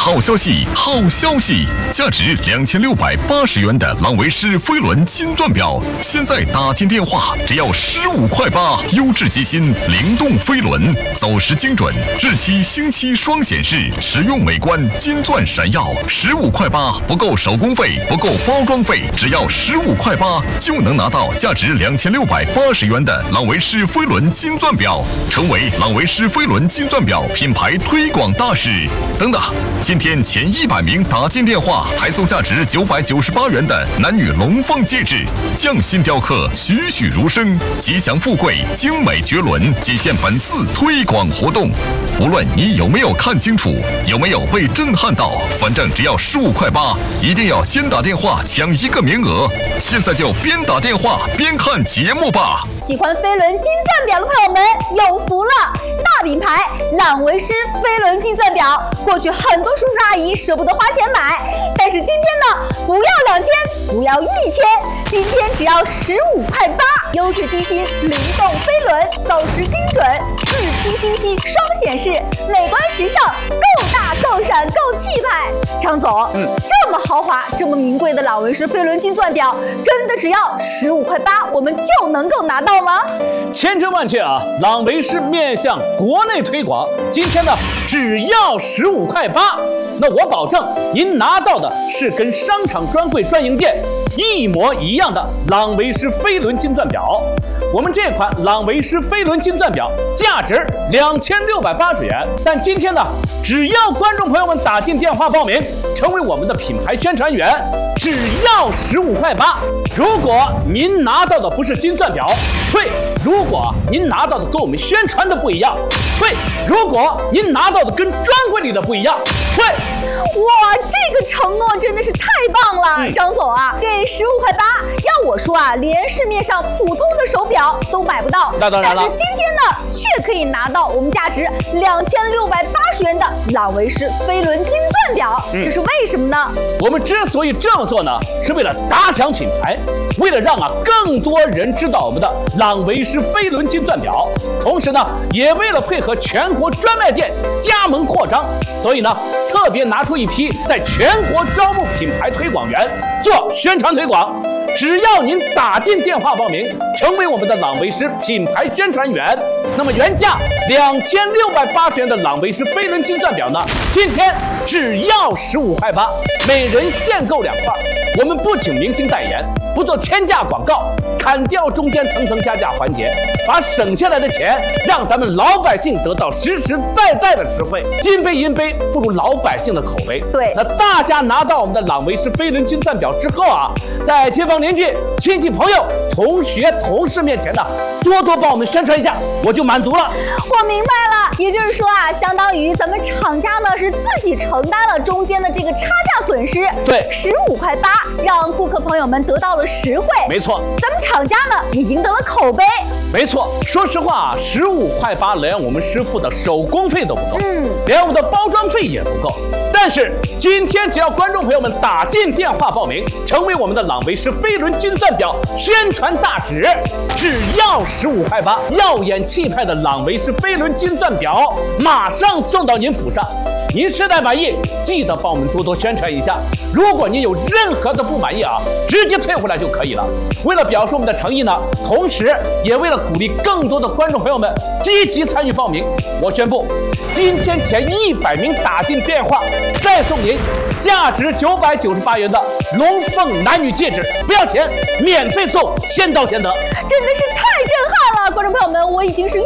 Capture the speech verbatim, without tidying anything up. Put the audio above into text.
好消息，好消息！价值两千六百八十元的朗维诗飞轮金钻表，现在打进电话只要十五块八，优质机芯，灵动飞轮，走时精准，日期星期双显示，实用美观，金钻闪耀，十五块八，不够手工费，不够包装费，只要十五块八就能拿到价值两千六百八十元的朗维诗飞轮金钻表，成为朗维诗飞轮金钻表品牌推广大使。等等，今天前一百名打进电话，还送价值九百九十八元的男女龙凤戒指，匠心雕刻，栩栩如生，吉祥富贵，精美绝伦，仅限本次推广活动。无论你有没有看清楚，有没有被震撼到，反正只要十五块八，一定要先打电话抢一个名额。现在就边打电话边看节目吧。 喜欢飞轮金钻表的朋友们有福了，大品牌朗维诗飞轮金钻表，过去很多叔叔阿姨舍不得花钱买，但是今天呢，不要两千，不要一千，今天只要十五块八，优质机芯，灵动飞轮，走时精准，日期星期双显示，美观时尚，够大够闪够气派。张总，嗯，这么豪华，这么名贵的朗维诗飞轮金钻表，真的只要十五块八，我们就能够拿到吗？ 千真万确啊！朗维诗面向国内推广，今天呢只要十五块八，那我保证您拿到的是跟商场专柜专营店一模一样的朗维诗飞轮金钻表。我们这款朗维诗飞轮金钻表价值两千六百八十元，但今天呢，只要观众朋友们打进电话报名，成为我们的品牌宣传员，只要十五块八。如果您拿到的不是金钻表，退；如果您拿到的跟我们宣传的不一样，退；如果您拿到的跟专柜里的不一样，退。 哇，这个承诺真的是太棒了，嗯、张总啊，这十五块八，要我说啊，连市面上普通的手表都买不到。 那当然了， 但是今天呢，却可以拿到我们价值两千六百八十元的朗维诗飞轮金钻表，嗯、这是为什么呢？ 我们之所以这么做呢，是为了打响品牌，为了让啊更多人知道我们的朗维诗飞轮金钻表，同时呢，也为了配合全国专卖店加盟扩张，所以呢，特别拿出一批在全国招募品牌推广员做宣传推广。只要您打进电话报名，成为我们的朗维诗品牌宣传员，那么原价两千六百八十元的朗维诗飞轮金钻表呢，今天只要十五块八，每人限购两块。我们不请明星代言，不做天价广告，砍掉中间层层加价环节，把省下来的钱让咱们老百姓得到实实在在的实惠。金杯银杯不如老百姓的口碑。 对， 那大家拿到我们的朗维诗飞轮金钻表之后啊，在街坊邻居、亲戚朋友、同学同事面前呢，多多帮我们宣传一下，我就满足了。 我明白了，也就是说啊，相当于咱们厂家呢是自己承担了中间的这个差价损失。 对， 十五块八，让顾客朋友们得到了实惠。 没错， 咱们厂家呢也赢得了口碑。 没错，说实话啊，十五块八连我们师傅的手工费都不够， 嗯， 连我们的包装费也不够。但是今天只要观众朋友们打进电话报名，成为我们的朗维诗飞轮金钻表宣传大使，只要十五块八，耀眼气派的朗维诗飞轮金钻表马上送到您府上。您实在满意，记得帮我们多多宣传一下。如果您有任何的不满意啊，直接退回来就可以了。为了表示我们的诚意呢，同时也为了鼓励更多的观众朋友们积极参与报名，我宣布，今天前一百名打进电话，再送您价值九百九十八元的龙凤男女戒指，不要钱，免费送，先到先得。 真的是太震撼了，观众朋友们，我已经是